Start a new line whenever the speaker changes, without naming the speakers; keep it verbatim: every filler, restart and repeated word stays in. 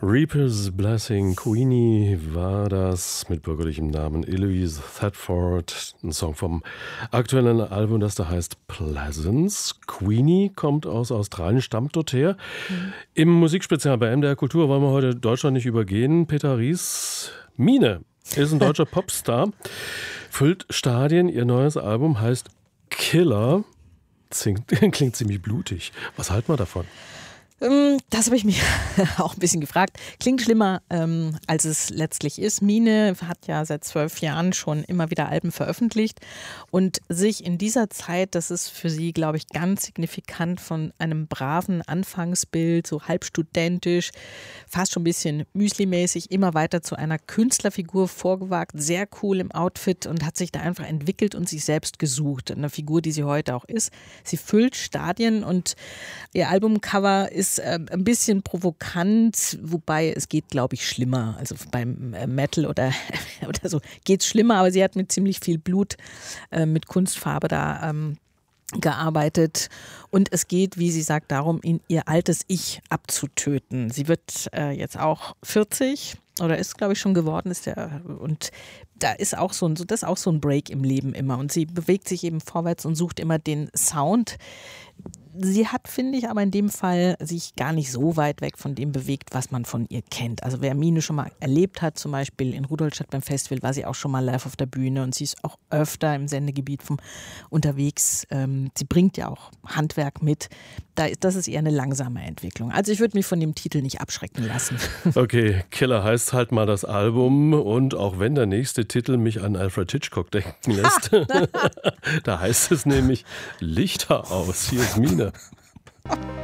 Reaper's Blessing, Queenie war das mit bürgerlichem Namen Eloise Thetford, ein Song vom aktuellen Album, das da heißt Pleasance. Queenie kommt aus Australien, stammt dort her. Mhm. Im Musikspezial bei M D R Kultur wollen wir heute Deutschland nicht übergehen. Peter Ries, Mine ist ein deutscher Popstar, füllt Stadien. Ihr neues Album heißt Killer. Klingt ziemlich blutig. Was halten wir davon?
Das habe ich mich auch ein bisschen gefragt. Klingt schlimmer, ähm, als es letztlich ist. Mine hat ja seit zwölf Jahren schon immer wieder Alben veröffentlicht und sich in dieser Zeit, das ist für sie, glaube ich, ganz signifikant, von einem braven Anfangsbild, so halb studentisch, fast schon ein bisschen müslimäßig, immer weiter zu einer Künstlerfigur vorgewagt, sehr cool im Outfit und hat sich da einfach entwickelt und sich selbst gesucht. Eine Figur, die sie heute auch ist. Sie füllt Stadien und ihr Albumcover ist ein bisschen provokant, wobei es geht, glaube ich, schlimmer. Also beim Metal oder, oder so geht es schlimmer, aber sie hat mit ziemlich viel Blut, äh, mit Kunstfarbe da ähm, gearbeitet. Und es geht, wie sie sagt, darum, in ihr altes Ich abzutöten. Sie wird äh, jetzt auch vierzig oder ist, glaube ich, schon geworden. Ist der, und da ist auch so ein, das ist auch so ein Break im Leben immer. Und sie bewegt sich eben vorwärts und sucht immer den Sound. Sie hat, finde ich, aber in dem Fall sich gar nicht so weit weg von dem bewegt, was man von ihr kennt. Also wer Mine schon mal erlebt hat, zum Beispiel in Rudolstadt beim Festival, war sie auch schon mal live auf der Bühne und sie ist auch öfter im Sendegebiet vom unterwegs. Ähm, sie bringt ja auch Handwerk mit. Da ist, das ist eher eine langsame Entwicklung. Also ich würde mich von dem Titel nicht abschrecken lassen.
Okay, Killer heißt halt mal das Album und auch wenn der nächste Titel mich an Alfred Hitchcock denken lässt, da heißt es nämlich Lichter aus. Hier ist Mine.